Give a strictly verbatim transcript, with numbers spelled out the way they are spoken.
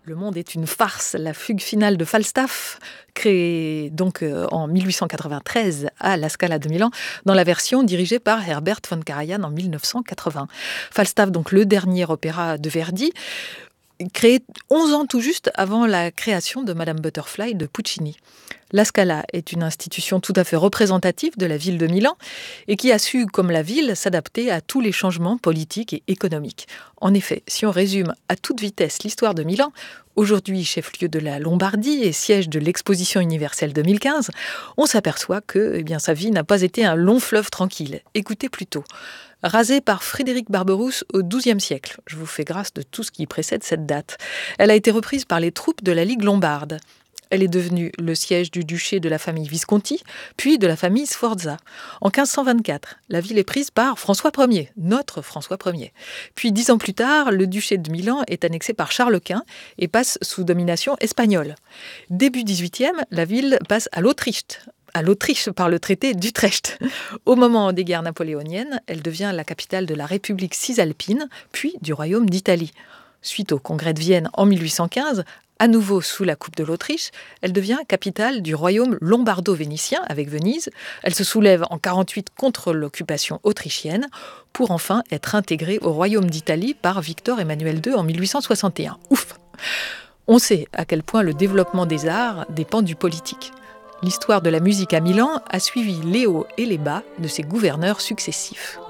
Le monde est une farce, la fugue finale de Falstaff, créée donc euh, en mille huit cent quatre-vingt-treize à la Scala de Milan, dans la version dirigée par Herbert von Karajan en mille neuf cent quatre-vingts. Falstaff, donc le dernier opéra de Verdi, créé onze ans tout juste avant la création de Madame Butterfly de Puccini. La Scala est une institution tout à fait représentative de la ville de Milan et qui a su, comme la ville, s'adapter à tous les changements politiques et économiques. En effet, si on résume à toute vitesse l'histoire de Milan, aujourd'hui chef-lieu de la Lombardie et siège de l'Exposition universelle deux mille quinze, on s'aperçoit que eh bien, sa vie n'a pas été un long fleuve tranquille. Écoutez plutôt. Rasée par Frédéric Barberousse au douzième siècle, je vous fais grâce de tout ce qui précède cette date, elle a été reprise par les troupes de la Ligue lombarde. Elle est devenue le siège du duché de la famille Visconti, puis de la famille Sforza. En quinze cent vingt-quatre, la ville est prise par François Ier, notre François Ier. Puis dix ans plus tard, le duché de Milan est annexé par Charles Quint et passe sous domination espagnole. Début dix-huitième, la ville passe à l'Autriche, à l'Autriche par le traité d'Utrecht. Au moment des guerres napoléoniennes, elle devient la capitale de la République cisalpine, puis du Royaume d'Italie. Suite au congrès de Vienne en mille huit cent quinze, à nouveau sous la coupe de l'Autriche, elle devient capitale du royaume lombardo-vénitien avec Venise. Elle se soulève en quarante-huit contre l'occupation autrichienne pour enfin être intégrée au royaume d'Italie par Victor Emmanuel deux en mille huit cent soixante et un. Ouf! On sait à quel point le développement des arts dépend du politique. L'histoire de la musique à Milan a suivi les hauts et les bas de ses gouverneurs successifs.